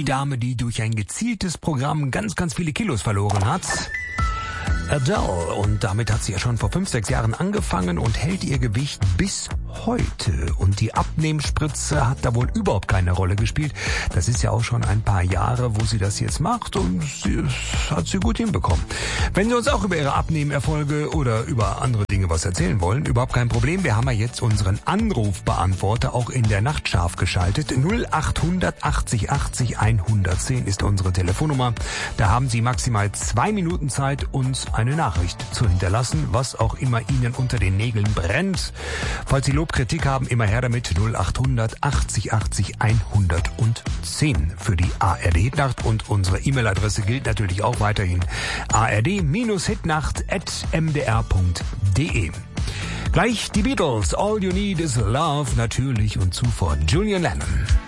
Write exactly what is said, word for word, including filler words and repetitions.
Dame, die durch ein gezieltes Programm ganz, ganz viele Kilos verloren hat. Adele. Und damit hat sie ja schon vor fünf, sechs Jahren angefangen und hält ihr Gewicht bis heute. Und die Abnehmspritze hat da wohl überhaupt keine Rolle gespielt. Das ist ja auch schon ein paar Jahre, wo sie das jetzt macht und sie, das hat sie gut hinbekommen. Wenn Sie uns auch über Ihre Abnehmerfolge oder über andere Dinge was erzählen wollen, überhaupt kein Problem. Wir haben ja jetzt unseren Anrufbeantworter auch in der Nacht scharf geschaltet. null achthundert achtzig achtzig hundertzehn ist unsere Telefonnummer. Da haben Sie maximal zwei Minuten Zeit, uns eine Nachricht zu hinterlassen, was auch immer Ihnen unter den Nägeln brennt. Falls Sie Lob, Kritik haben, immer her damit. null achthundert achtzig achtzig hundertzehn für die A R D-Hitnacht. Und unsere E-Mail-Adresse gilt natürlich auch weiterhin. a r d hitnacht at m d r punkt d e. Gleich die Beatles. All You Need Is Love natürlich und zuvor Julian Lennon.